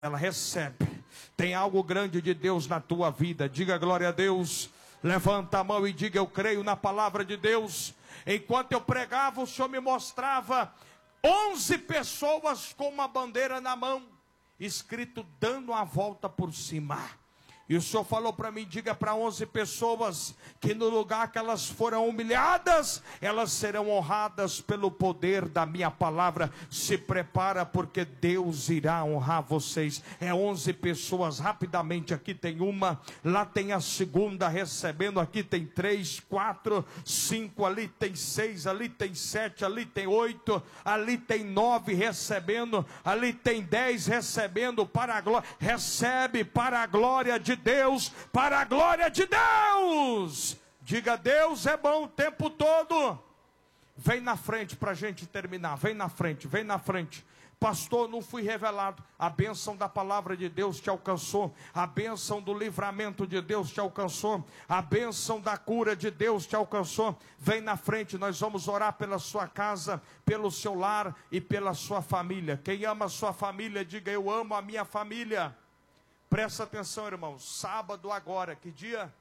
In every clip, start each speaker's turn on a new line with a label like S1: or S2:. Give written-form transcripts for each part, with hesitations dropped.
S1: Ela recebe. Tem algo grande de Deus na tua vida. Diga glória a Deus. Levanta a mão e diga: eu creio na palavra de Deus. Enquanto eu pregava, o Senhor me mostrava 11 pessoas com uma bandeira na mão, escrito dando a volta por cima. E o Senhor falou para mim: diga para 11 pessoas que no lugar que elas foram humilhadas, elas serão honradas pelo poder da minha palavra. Se prepara, porque Deus irá honrar vocês. É 11 pessoas, rapidamente. Aqui tem uma, lá tem a segunda recebendo, aqui tem 3, 4, 5, ali tem 6, ali tem 7, ali tem 8, ali tem 9 recebendo, ali tem 10 recebendo para a glória. Recebe para a glória de Deus, para a glória de Deus. Diga: Deus é bom o tempo todo. Vem na frente para a gente terminar. Vem na frente, vem na frente. Pastor, não fui revelado. A bênção da palavra de Deus te alcançou. A bênção do livramento de Deus te alcançou. A bênção da cura de Deus te alcançou. Vem na frente, nós vamos orar pela sua casa, pelo seu lar e pela sua família. Quem ama a sua família, diga: eu amo a minha família. Presta atenção, irmãos. Sábado agora, que dia?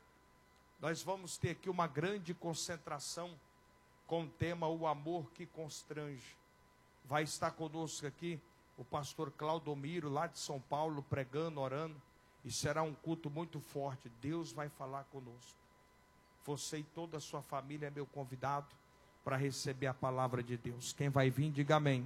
S1: Nós vamos ter aqui uma grande concentração com o tema O Amor que Constrange. Vai estar conosco aqui o pastor Claudomiro, lá de São Paulo, pregando, orando. E será um culto muito forte. Deus vai falar conosco. Você e toda a sua família é meu convidado para receber a palavra de Deus. Quem vai vir, diga amém.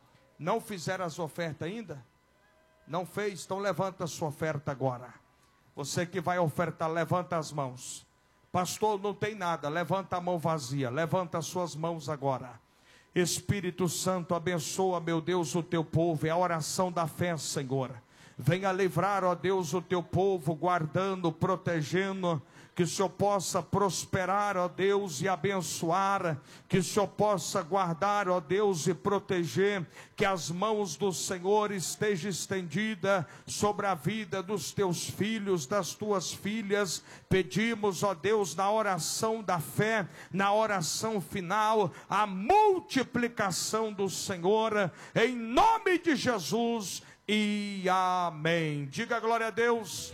S1: Não fizeram as ofertas ainda? Não fez? Então levanta a sua oferta agora. Você que vai ofertar, levanta as mãos. Pastor, não tem nada. Levanta a mão vazia. Levanta as suas mãos agora. Espírito Santo, abençoa, meu Deus, o teu povo. É a oração da fé, Senhor. Venha livrar, ó Deus, o teu povo, guardando, protegendo. Que o Senhor possa prosperar, ó Deus, e abençoar. Que o Senhor possa guardar, ó Deus, e proteger. Que as mãos do Senhor estejam estendidas sobre a vida dos teus filhos, das tuas filhas. Pedimos, ó Deus, na oração da fé, na oração final, a multiplicação do Senhor, em nome de Jesus, e amém. Diga glória a Deus.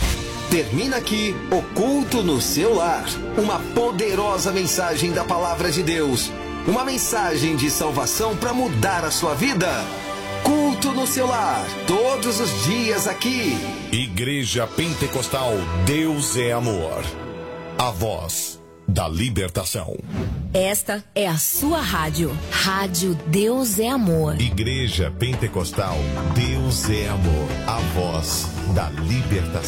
S2: Termina aqui o culto no seu lar. Uma poderosa mensagem da palavra de Deus. Uma mensagem de salvação para mudar a sua vida. Culto no seu lar, todos os dias aqui.
S3: Igreja Pentecostal Deus é Amor. A voz da libertação.
S4: Esta é a sua rádio. Rádio Deus é Amor.
S3: Igreja Pentecostal Deus é Amor. A voz da libertação.